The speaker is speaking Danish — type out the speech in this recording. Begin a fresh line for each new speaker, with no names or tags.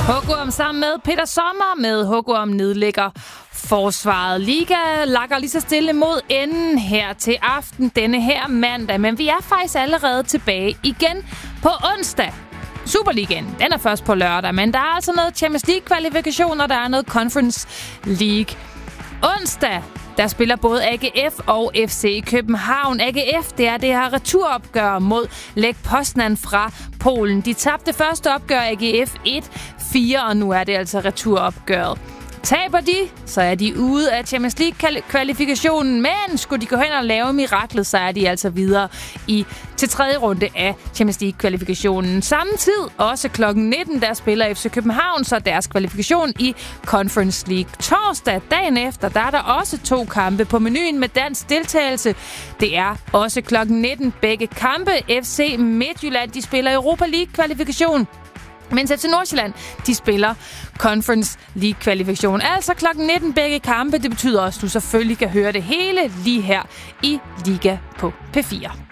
Hugorm sammen med Peter Sommer med Hugorm nedlægger forsvaret. Liga lakker lige så stille mod enden her til aften denne her mandag, men vi er faktisk allerede tilbage igen på onsdag. Superligaen, den er først på lørdag, men der er altså noget Champions League-kvalifikation, og der er noget Conference League. Onsdag, der spiller både AGF og FC København. AGF, det er det her returopgør mod Lech Poznan fra Polen. De tabte første opgør AGF 1-4, og nu er det altså returopgøret. Taber de, så er de ude af Champions League-kvalifikationen, men skulle de gå hen og lave miraklet, så er de altså videre til tredje runde af Champions League-kvalifikationen. Samme tid, også klokken 19, der spiller FC København så deres kvalifikation i Conference League. Torsdag, dagen efter, der er der også 2 kampe på menuen med dansk deltagelse. Det er også klokken 19 begge kampe. FC Midtjylland, de spiller Europa League-kvalifikation. Mens FC Nordsjælland, de spiller Conference League-kvalifikation. Altså klokken 19 begge kampe. Det betyder også, at du selvfølgelig kan høre det hele lige her i Liga på P4.